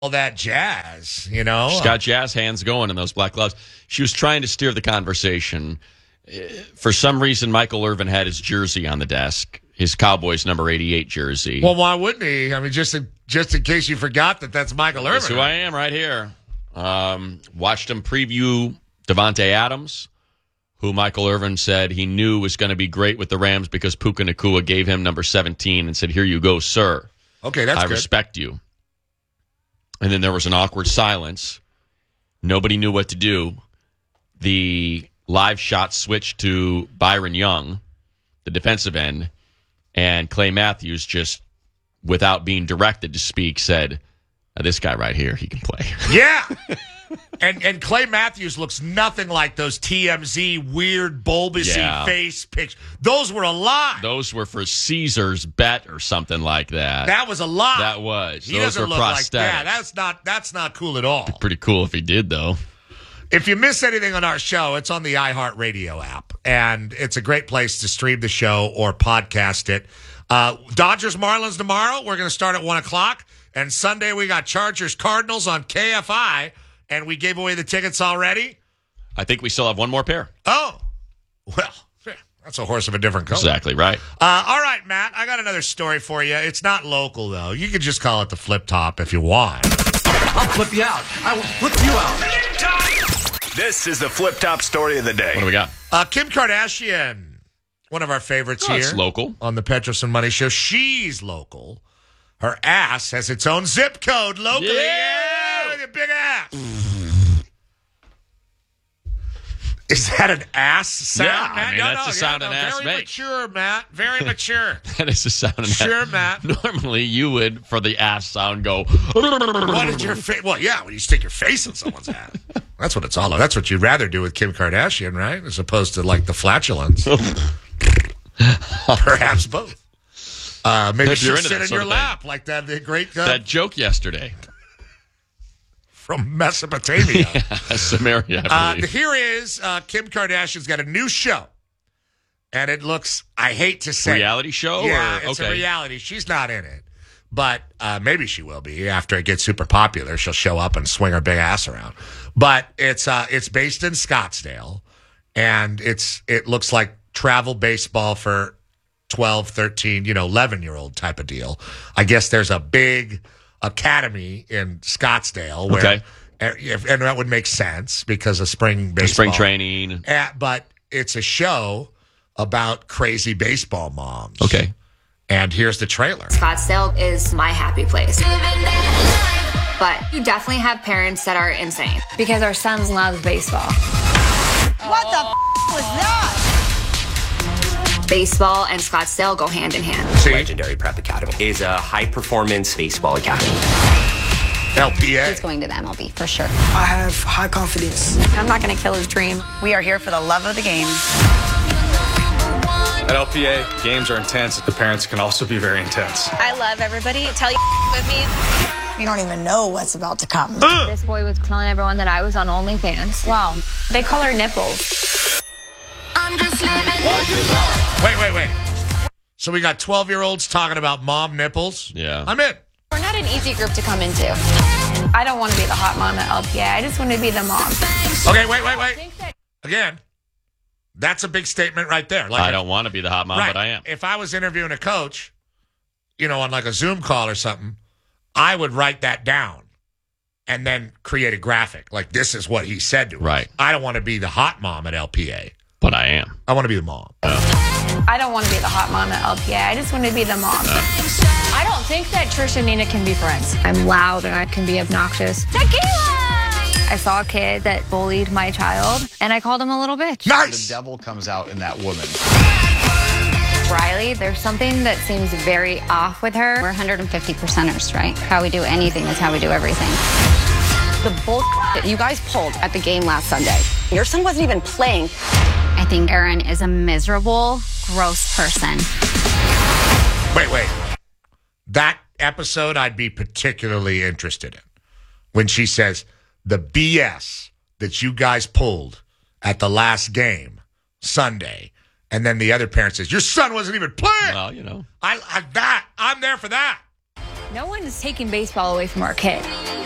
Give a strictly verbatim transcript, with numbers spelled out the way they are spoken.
all that jazz, you know? She's got jazz hands going in those black gloves. She was trying to steer the conversation. For some reason, Michael Irvin had his jersey on the desk, his Cowboys number eighty-eight jersey. Well, why wouldn't he? I mean, just in, just in case you forgot that that's Michael Irvin. That's who I am right here. Um, watched him preview Devontae Adams, who Michael Irvin said he knew was going to be great with the Rams because Puka Nacua gave him number seventeen and said, "Here you go, sir. Okay, that's I good. respect you." And then there was an awkward silence. Nobody knew what to do. The live shot switched to Byron Young, the defensive end, and Clay Matthews, just without being directed to speak, said, "This guy right here, he can play." Yeah. And and Clay Matthews looks nothing like those T M Z weird bulbousy Yeah. face pictures. Those were a lie. Those were for Caesar's bet or something like that. That was a lie. That was. He Those doesn't were look like prosthetics. that. That's not that's not cool at all. Pretty cool if he did, though. If you miss anything on our show, it's on the iHeartRadio app, and it's a great place to stream the show or podcast it. Uh, Dodgers Marlins tomorrow. We're going to start at one o'clock, and Sunday we got Chargers Cardinals on K F I. And we gave away the tickets already? I think we still have one more pair. Oh. Well, that's a horse of a different color. Exactly right. Uh, all right, Matt, I got another story for you. It's not local, though. You could just call it the Flip Top if you want. I'll flip you out. I will flip you out. This is the Flip Top story of the day. What do we got? Uh, Kim Kardashian, one of our favorites Oh, here. it's local. On the Petroson Money Show. She's local. Her ass has its own zip code locally. Yeah. Yeah, with a big ass. Is that an ass sound, Yeah, Matt? I mean, No, that's no, the sound yeah, an no, ass very makes. mature, Matt. Very mature. That is the sound. Of Sure, that. Matt. Normally, you would, for the ass sound, go. What did your face? Well, yeah, when you stick your face in someone's ass. That's what it's all about. That's what you'd rather do with Kim Kardashian, right? As opposed to like the flatulence. Perhaps both. Uh, maybe If she'll you're into sit that in sort your of thing. lap like that the great uh, That joke yesterday from Mesopotamia. Samaria, I Uh, believe. here is uh, Kim Kardashian's got a new show, and it looks. I hate to say, Reality show? Yeah, or, it's okay. a reality. She's not in it, but uh, maybe she will be after it gets super popular. She'll show up and swing her big ass around. But it's uh, it's based in Scottsdale, and it's it looks like travel baseball for twelve, thirteen, you know, eleven-year-old type of deal. I guess there's a big academy in Scottsdale where, Okay. and, and that would make sense because of spring baseball. Spring training. Uh, but it's a show about crazy baseball moms. Okay. And here's the trailer. Scottsdale is my happy place. But you definitely have parents that are insane because our son loves baseball. What the f- was that? Baseball and Scottsdale go hand in hand. See? Legendary Prep Academy is a high-performance baseball academy. L P A. He's going to the M L B for sure. I have high confidence. I'm not going to kill his dream. We are here for the love of the game. At L P A, games are intense, but the parents can also be very intense. I love everybody. Tell you with me. You don't even know what's about to come. This boy was telling everyone that I was on OnlyFans. Wow. They call her nipples. I'm just living. Wait, wait, wait. So we got twelve-year-olds talking about mom nipples? Yeah. I'm in. We're not an easy group to come into. I don't want to be the hot mom at L P A. I just want to be the mom. Okay, wait, wait, wait. Again, that's a big statement right there. Like I if- don't want to be the hot mom, right. but I am. If I was interviewing a coach, you know, on like a Zoom call or something, I would write that down and then create a graphic. Like, this is what he said to us. Right. I don't want to be the hot mom at L P A. But I am. I want to be the mom. I don't want to be the hot mom at L P A. I just want to be the mom. I don't think that Trish and Nina can be friends. I'm loud and I can be obnoxious. Tequila! I saw a kid that bullied my child, and I called him a little bitch. Nice. The devil comes out in that woman. Riley, there's something that seems very off with her. We're one hundred fifty percenters, right? How we do anything is how we do everything. The bull that you guys pulled at the game last Sunday. Your son wasn't even playing. I think Erin is a miserable, gross person. Wait, wait. That episode I'd be particularly interested in. When she says, the B S that you guys pulled at the last game, Sunday, and then the other parent says, your son wasn't even playing. Well, you know. I, I that I'm there for that. No one is taking baseball away from our kid.